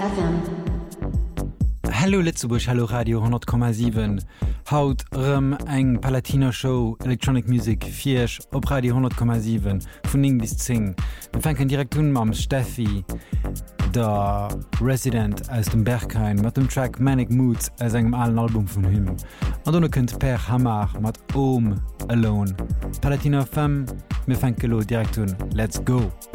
FM. Hallo Litzebusch, hallo Radio 10,7. Haut eng Palatiner-Show Electronic Music 4 op Radio 100,7 vun 9 bis 10. Wir fenken direkt mam Steffi, der Resident aus dem Berghain, mat dem Track Manic Moods aus engem allen Album vun him. An dunne kënnt Per Hammer mat Home Alone. Palatiner FM, mir fenke lo direkt hun. Let's go!